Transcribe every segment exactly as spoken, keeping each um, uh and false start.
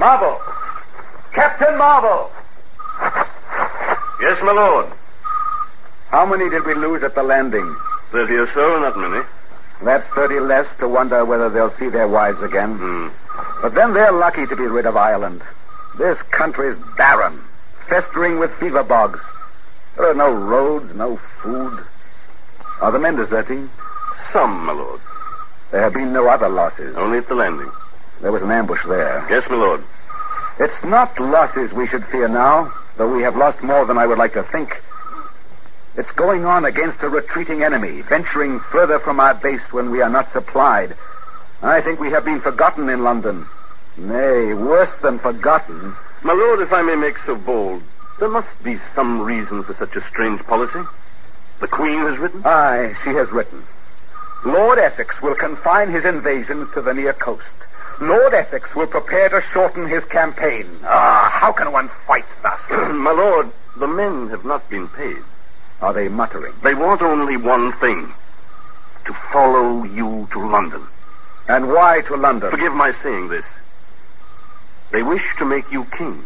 Marvel! Captain Marvel! Yes, my lord. How many did we lose at the landing? Thirty or so, not many. That's thirty less to wonder whether they'll see their wives again. Hmm. But then they're lucky to be rid of Ireland. This country's barren, festering with fever bogs. There are no roads, no food. Are the men deserting? Some, my lord. There have been no other losses. Only at the landing. There was an ambush there. Yes, my lord. It's not losses we should fear now, though we have lost more than I would like to think. It's going on against a retreating enemy, venturing further from our base when we are not supplied. I think we have been forgotten in London. Nay, worse than forgotten. My lord, if I may make so bold, there must be some reason for such a strange policy. The Queen has written? Aye, she has written. Lord Essex will confine his invasions to the near coast. Lord Essex will prepare to shorten his campaign. Ah, how can one fight thus? My lord, the men have not been paid. Are they muttering? They want only one thing. To follow you to London. And why to London? Forgive my saying this. They wish to make you king.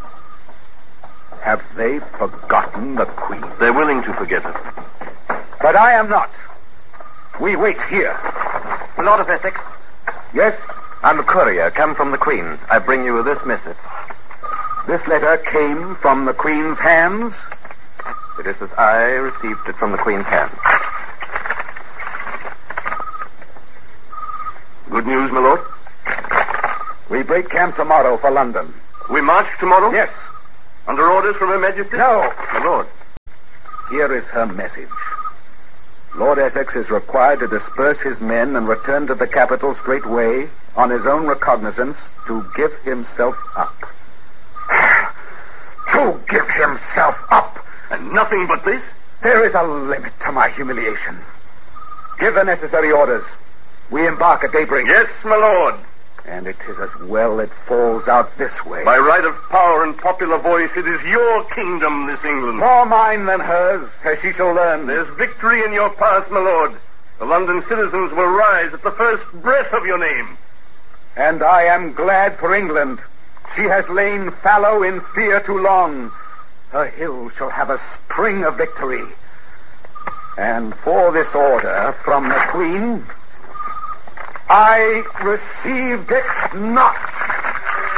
Have they forgotten the Queen? They're willing to forget her. But I am not. We wait here. Lord of Essex. Yes? I'm a courier, come from the Queen. I bring you this missive. This letter came from the Queen's hands? It is as I received it from the Queen's hand. Good news, my lord? We break camp tomorrow for London. We march tomorrow? Yes. Under orders from Her Majesty? No. My lord. Here is her message. Lord Essex is required to disperse his men and return to the capital straightway on his own recognizance to give himself up. To give himself up? And nothing but this? There is a limit to my humiliation. Give the necessary orders. We embark at daybreak. Yes, my lord. And it is as well it falls out this way. By right of power and popular voice, it is your kingdom, this England. More mine than hers, as she shall learn. There's victory in your path, my lord. The London citizens will rise at the first breath of your name. And I am glad for England. She has lain fallow in fear too long. Her hills shall have a spring of victory. And for this order from the Queen, I received it not.